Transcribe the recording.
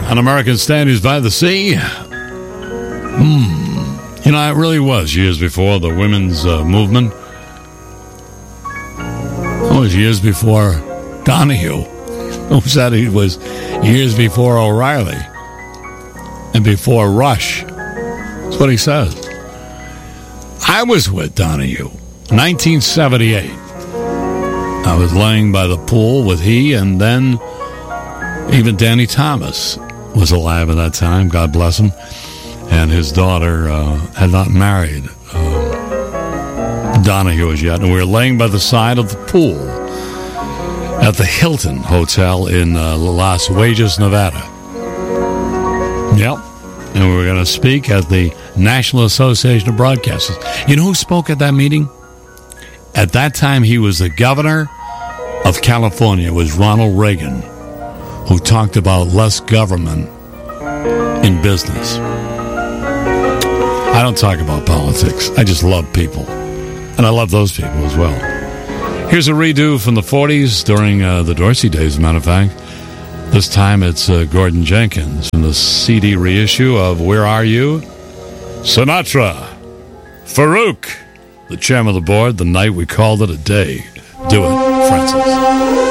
on American Standards by the Sea. You know, it really was years before the women's movement. It was years before Donahue. Who said it was years before O'Reilly and before Rush. That's what he says. I was with Donahue, 1978. I was laying by the pool with he, and then even Danny Thomas was alive at that time, God bless him, and his daughter had not married Donahue as yet, and we were laying by the side of the pool at the Hilton Hotel in Las Vegas, Nevada. Yep. And we were going to speak at the National Association of Broadcasters. You know who spoke at that meeting? At that time, he was the governor of California. It was Ronald Reagan, who talked about less government in business. I don't talk about politics. I just love people. And I love those people as well. Here's a redo from the 40s during the Dorsey days, as a matter of fact. This time it's Gordon Jenkins from the CD reissue of Where Are You? Sinatra. Farouk, the chairman of the board, the night we called it a day. Do it, Francis.